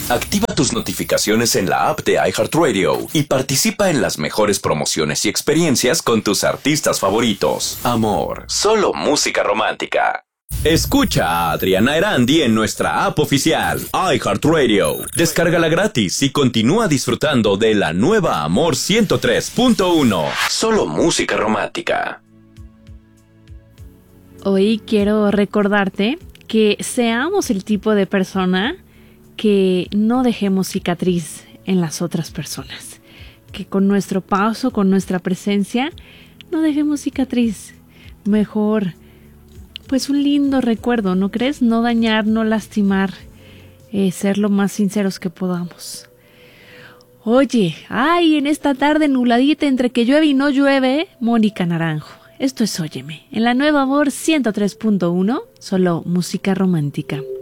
Activa tus notificaciones en la app de iHeartRadio y participa en las mejores promociones y experiencias con tus artistas favoritos. Amor, solo música romántica. Escucha a Adriana Erandi en nuestra app oficial, iHeartRadio. Descárgala gratis y continúa disfrutando de la nueva Amor 103.1. Solo música romántica. Hoy quiero recordarte que seamos el tipo de persona que no dejemos cicatriz en las otras personas. Que con nuestro paso, con nuestra presencia, no dejemos cicatriz. Mejor, pues un lindo recuerdo, ¿no crees? No dañar, no lastimar, ser lo más sinceros que podamos. Oye, en esta tarde nubladita entre que llueve y no llueve, Mónica Naranjo. Esto es Óyeme, en la nueva Amor 103.1, solo música romántica.